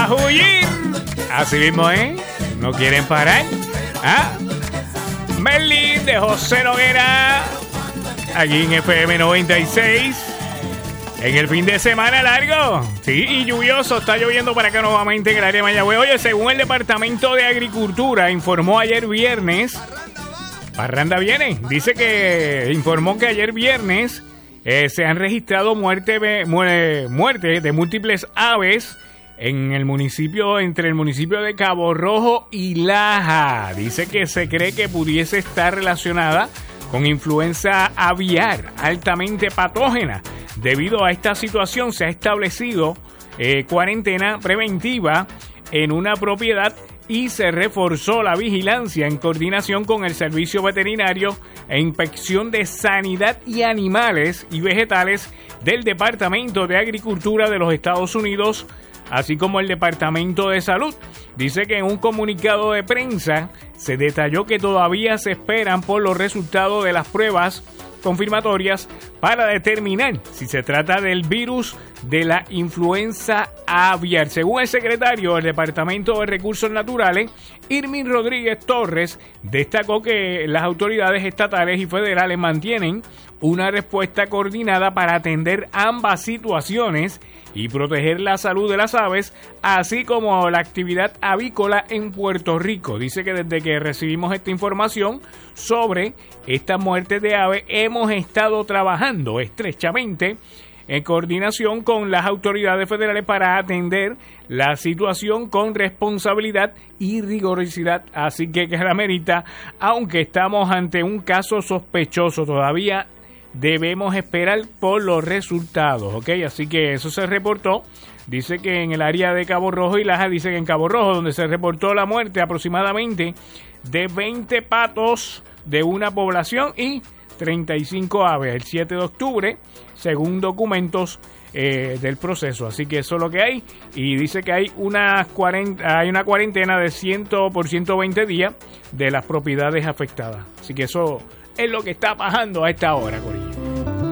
a huir. Así mismo, no quieren parar. Merlin de José Noguera, aquí en FM 96. En el fin de semana largo, sí, y lluvioso, está lloviendo para acá nuevamente en el área de Mayagüez. Oye, según el Departamento de Agricultura informó ayer viernes, Parranda viene, dice que informó que ayer viernes se han registrado muertes de múltiples aves en el municipio, entre el municipio de Cabo Rojo y Laja. Dice que se cree que pudiese estar relacionada con influenza aviar altamente patógena. Debido a esta situación se ha establecido cuarentena preventiva en una propiedad y se reforzó la vigilancia en coordinación con el Servicio Veterinario e Inspección de Sanidad y Animales y Vegetales del Departamento de Agricultura de los Estados Unidos, así como el Departamento de Salud. Dice que en un comunicado de prensa se detalló que todavía se esperan por los resultados de las pruebas confirmatorias para determinar si se trata del virus de la influenza aviar. Según el secretario del Departamento de Recursos Naturales, Irmin Rodríguez Torres, destacó que las autoridades estatales y federales mantienen una respuesta coordinada para atender ambas situaciones y proteger la salud de las aves, así como la actividad avícola en Puerto Rico. Dice que desde que recibimos esta información sobre esta muerte de aves, hemos estado trabajando estrechamente en coordinación con las autoridades federales para atender la situación con responsabilidad y rigurosidad. Así que la merita, aunque estamos ante un caso sospechoso, todavía debemos esperar por los resultados, ¿ok? Así que eso se reportó. Dice que en el área de Cabo Rojo y Laja, dice que en Cabo Rojo, donde se reportó la muerte aproximadamente de 20 patos de una población y 35 aves el 7 de octubre, según documentos del proceso. Así que eso es lo que hay. Y dice que hay una cuarentena de 100 por 120 días de las propiedades afectadas. Así que eso es lo que está pasando a esta hora, corillo.